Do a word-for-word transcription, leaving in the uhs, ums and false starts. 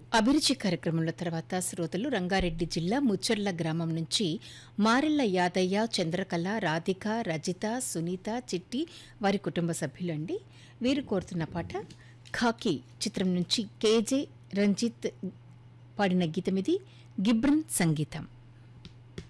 అభిరుచి కార్యక్రమంలో తర్వాత శ్రోతలు రంగారెడ్డి జిల్లా ముచ్చర్ల గ్రామం నుంచి మారెళ్ల యాదయ్య, చంద్రకళ, రాధిక, రజిత, సునీత, చిట్టి వారి కుటుంబ సభ్యులండి. వీరు కోరుతున్న పాట ఖాకీ చిత్రం నుంచి కేజే రంజిత్ పాడిన గీతమిది. గిబ్రన్ సంగీతం.